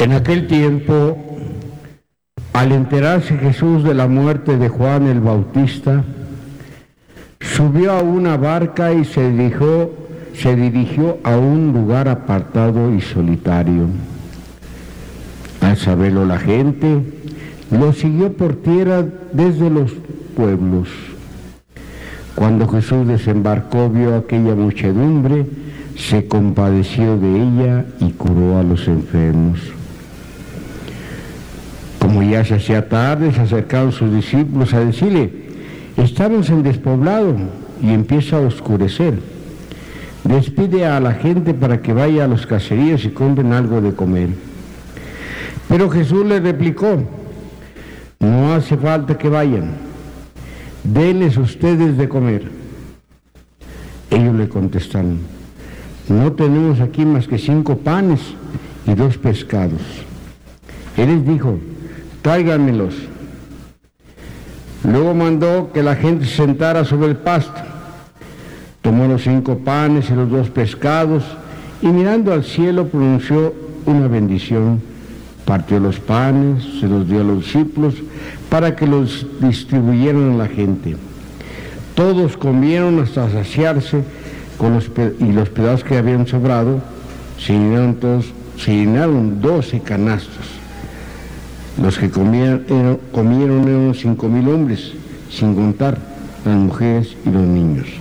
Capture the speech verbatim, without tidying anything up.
En aquel tiempo, al enterarse Jesús de la muerte de Juan el Bautista, subió a una barca y se dirigió, se dirigió a un lugar apartado y solitario. Al saberlo la gente, lo siguió por tierra desde los pueblos. Cuando Jesús desembarcó, vio aquella muchedumbre, se compadeció de ella y curó a los enfermos. Como ya se hacía tarde, se acercaron sus discípulos a decirle: estamos en despoblado y empieza a oscurecer. Despide a la gente para que vaya a los caseríos y compren algo de comer. Pero Jesús les replicó: no hace falta que vayan, denles ustedes de comer. Ellos le contestaron: no tenemos aquí más que cinco panes y dos pescados. Él les dijo: tráiganmelos. Luego mandó que la gente se sentara sobre el pasto. Tomó los cinco panes y los dos pescados y mirando al cielo pronunció una bendición. Partió los panes, se los dio a los discípulos para que los distribuyeran a la gente. Todos comieron hasta saciarse con los y los pedazos que habían sobrado se llenaron, todos, se llenaron doce canastos. Los que comieron eran, comieron eran cinco mil hombres, sin contar las mujeres y los niños.